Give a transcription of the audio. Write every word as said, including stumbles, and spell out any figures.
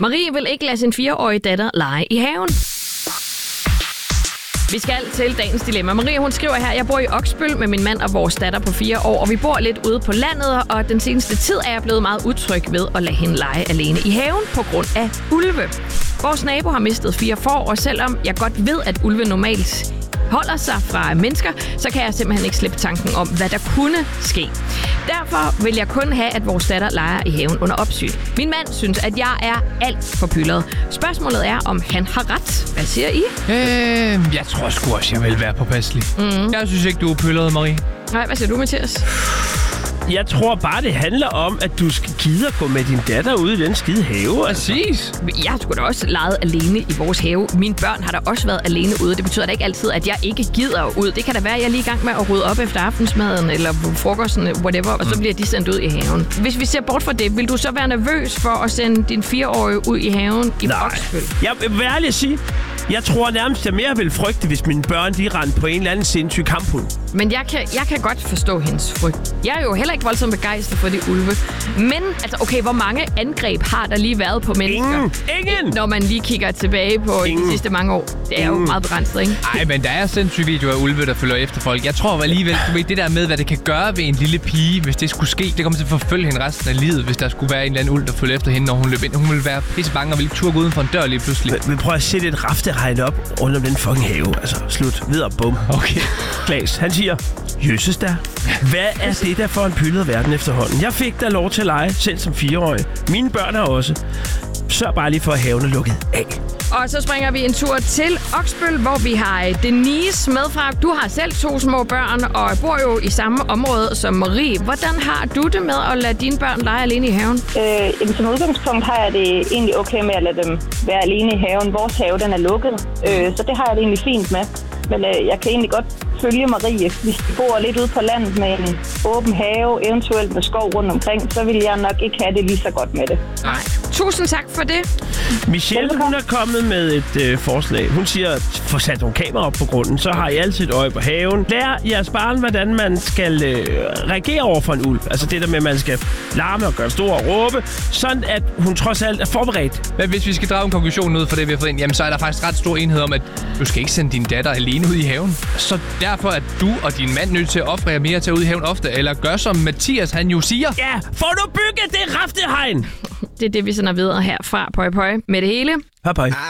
Marie vil ikke lade sin fireårige datter lege i haven. Vi skal til dagens dilemma. Marie, hun skriver her, jeg bor i Oksbøl med min mand og vores datter på fire år, og vi bor lidt ude på landet, og den seneste tid er jeg blevet meget utryg ved at lade hende lege alene i haven på grund af ulve. Vores nabo har mistet fire får, og selvom jeg godt ved, at ulve normalt holder sig fra mennesker, så kan jeg simpelthen ikke slippe tanken om, hvad der kunne ske. Derfor vil jeg kun have, at vores datter leger i haven under opsyn. Min mand synes, at jeg er alt for pyldret. Spørgsmålet er, om han har ret. Hvad siger I? Øh, jeg tror sgu også, jeg vil være påpasselig. Mm. Jeg synes ikke, du er pyldret, Marie. Nej, hvad siger du, Mathias? Jeg tror bare, det handler om, at du skal gide at gå med din datter ud i den skide have. Præcis. Jeg har sgu da også leget alene i vores have. Mine børn har da også været alene ude. Det betyder da ikke altid, at jeg ikke gider ud. Det kan da være, at jeg er lige i gang med at rydde op efter aftensmaden eller frokosten, whatever, og så bliver de sendt ud i haven. Hvis vi ser bort fra det, vil du så være nervøs for at sende din fireårige ud i haven i Oksbøl? Jeg vil ærligt at sige, jeg tror nærmest, jeg mere vil frygte, hvis mine børn de rendte på en eller anden sindssyg kamphund. Men jeg kan, jeg kan godt forstå hendes frygt. Jeg er jo heller ikke voldsomt begejstret for de ulve. Men, altså, okay, hvor mange angreb har der lige været på mennesker? Ingen! Ingen! Når man lige kigger tilbage på Ingen. de sidste mange år. Det er Ingen. jo meget begrænset, ikke? Nej, men der er sindssyge videoer af ulve, der følger efter folk. Jeg tror alligevel, du ved, det der med, hvad det kan gøre ved en lille pige, hvis det skulle ske, det kommer til at forfølge hende resten af livet, hvis der skulle være en eller anden ulv, der følger efter hende, når hun løb ind. Hun ville være pisse bange og ville turde gå uden for en dør lige pludselig. Men, men prøv at sætte et rafteregn op rundt om den fucking have. Altså, slut. Videre, bum. Okay. Klaas, han siger, jøsses der. Hvad er det der for en pyldet verden efterhånden? Jeg fik da lov til at lege, selv som fireårig. Mine børn har også. Sørg bare lige for, at haven er lukket af. Og så springer vi en tur til Oksbøl, hvor vi har Denise med fra. Du har selv to små børn og bor jo i samme område som Marie. Hvordan har du det med at lade dine børn lege alene i haven? Øh, jamen, som udgangspunkt har jeg det egentlig okay med at lade dem være alene i haven. Vores have, den er lukket, øh, så det har jeg det egentlig fint med. Men øh, jeg kan egentlig godt følge Marie. Hvis de bor lidt ude på landet med en åben have, eventuelt med skov rundt omkring, så vil jeg nok ikke have det lige så godt med det. Nej. Tusind tak for det. Michelle, hun er kommet med et øh, forslag. Hun siger, få sat nogle kameraer op på grunden, så har I altid et øje på haven. Lær jeres barn, hvordan man skal øh, reagere over for en ulv. Altså det der med, at man skal larme og gøre stor og råbe, sådan at hun trods alt er forberedt. Men hvis vi skal drage en konklusion ud fra det, vi har fået ind, jamen så er der faktisk ret stor enhed om, at du skal ikke sende din datter alene ud i haven. Så derfor er du og din mand nødt til at ofre jer mere til at ud i haven ofte, eller gør som Mathias, han jo siger. Ja, får du bygget det raftehegn! Det er det, vi sender videre her fra Pøj Pøj med det hele. Hej, hej.